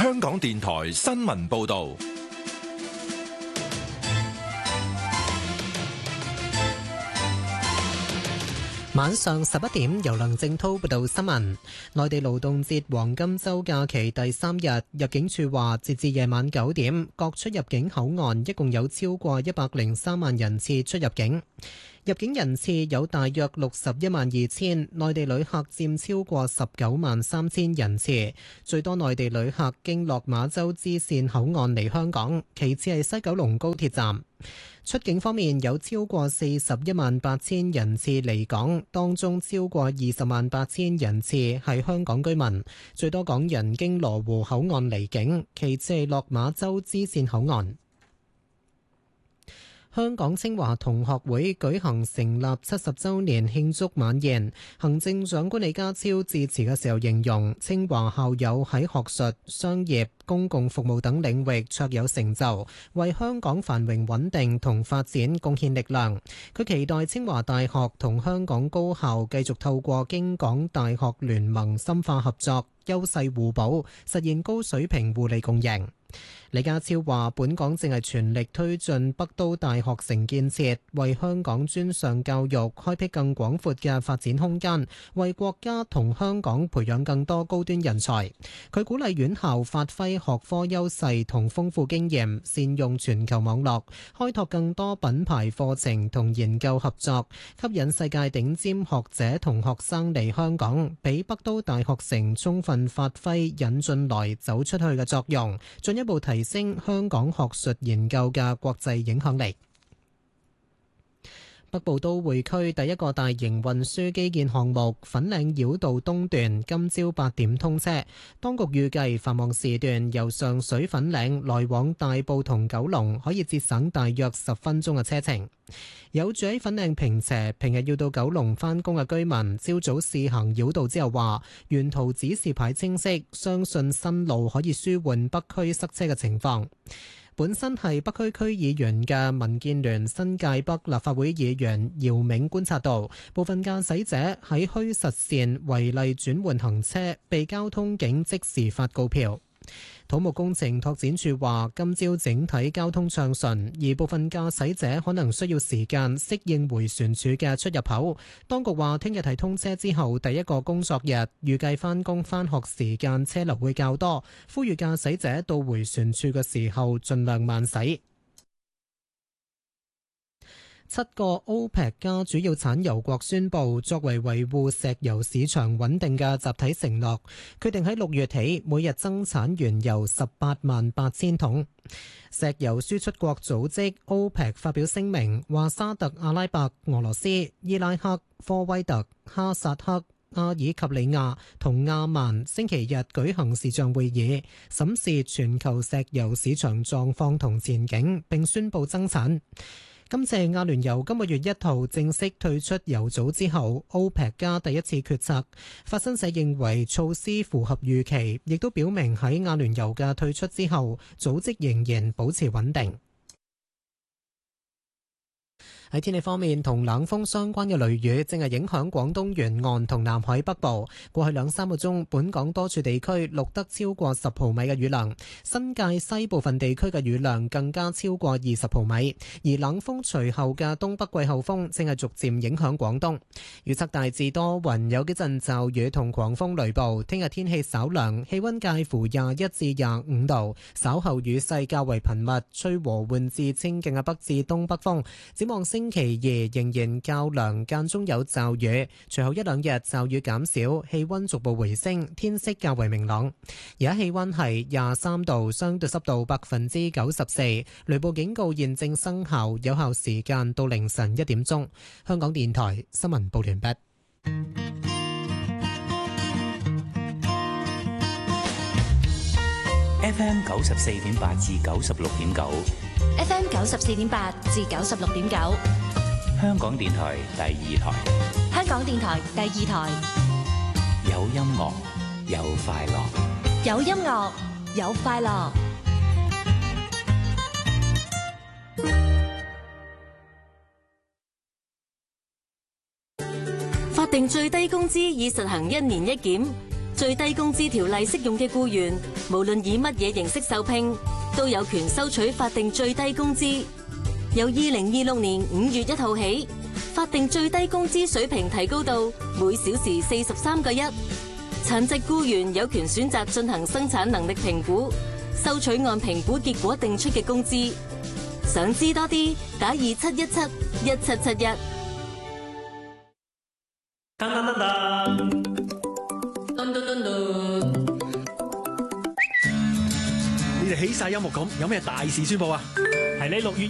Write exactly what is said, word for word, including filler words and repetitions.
香港電台新聞報道。 晚上十一點，由梁正滔報道新聞。內地勞動節黃金週假期第三日，入境處話，截至夜晚九點，各出入境口岸一共有超過一百零三萬人次出入境。入境人次有大約六十一萬二千，內地旅客佔超過十九萬三千人次。最多內地旅客經落馬洲支線口岸嚟香港，其次係西九龍高鐵站。出境方面有超過四十一萬八千人次離港，當中超過二十萬八千人次係香港居民。最多港人經羅湖口岸離境，其次係落馬洲支線口岸。香港清華同學會舉行成立七十週年慶祝晚宴，行政長官李家超致辭嘅時候形容，清華校友喺學術、商業、公共服務等領域卓有成就，為香港繁榮穩定同發展貢獻力量。佢期待清華大學同香港高校繼續透過京港大學聯盟深化合作，優勢互補，實現高水平互利共贏。李家超話：本港正係全力推進北都大學城建設，為香港專上教育開闢更廣闊嘅發展空間，為國家同香港培養更多高端人才。佢鼓勵院校發揮學科優勢同豐富經驗，善用全球網絡，開拓更多品牌課程同研究合作，吸引世界頂尖學者同學生嚟香港，俾北都大學城充分發揮引進來走出去嘅作用，進一步提升香港學術研究嘅國際影響力。北部都會區第一個大型運輸基建項目粉嶺繞道東段今朝八點通車，當局預計繁忙時段由上水粉嶺來往大埔同九龍可以節省大約十分鐘嘅車程。有住喺粉嶺坪輋，平日要到九龍返工嘅居民，朝早試行繞道之後話，沿途指示牌清晰，相信新路可以舒緩北區塞車嘅情況。本身係北區區議員嘅民建聯新界北立法會議員姚明觀察到，部分駕駛者喺虛實線違例轉換行車，被交通警即時發告票。土木工程拓展署話，今朝整體交通暢順，而部分駕駛者可能需要時間適應迴旋處嘅出入口。當局話，聽日係通車之後第一個工作日，預計返工返學時間車流會較多，呼籲駕駛者到迴旋處嘅時候盡量慢駛。七個 OPEC 加主要產油國宣布，作為維護石油市場穩定嘅集體承諾，決定喺六月起每日增產原油十八萬八千桶。石油輸出國組織 OPEC 發表聲明，話沙特阿拉伯、俄羅斯、伊拉克、科威特、哈薩克、阿爾及利亞同亞曼星期日舉行視像會議，審視全球石油市場狀況同前景，並宣布增產。今次阿聯酋今個月一號正式退出油組之後 ，OPEC 加第一次決策。法新社認為措施符合預期，亦都表明喺阿聯酋嘅退出之後，組織仍然保持穩定。喺天氣方面，同冷鋒相關嘅雷雨正係影響廣東沿岸同南海北部。過去兩三個鐘，本港多處地區錄得超過十毫米嘅雨量，新界西部分地區嘅雨量更加超過二十毫米。而冷鋒隨後嘅東北季候風正係逐漸影響廣東。預測大致多雲，有幾陣驟雨同狂風雷暴。聽日天氣稍涼，氣溫介乎廿一至廿五度。稍後雨勢較為頻密，吹和緩至清勁嘅北至東北風。展望星期二仍然較涼，間中有驟雨，隨後一兩日驟雨減少，氣溫逐步回升，天色較為明朗。而家氣溫係廿三度，相對濕度百分之九十四，雷暴警告現正生效，有效時間到凌晨一點鐘。香港電台新聞報完畢。 F M 九十四點八至九十六點九 ，F M 九十四點八至九十六點九， 香港電台第二台， 香港電台第二台， 有音樂有快樂， 有音樂有快樂。 法定最低工資已實行一年一檢。 最低工資條例適用嘅僱員，無論以乜嘢形式受聘，都有權收取法定最低工資。由二零二六年五月一號起，法定最低工資水平提高到每小時四十三個一。殘疾僱員有權選擇進行生產能力評估，收取按評估結果定出嘅工資。想知多啲，打二七一七一七七一。 噔噔噔噔，噔噔噔噔。你哋起晒音樂咁，有咩大事宣佈啊？係你六月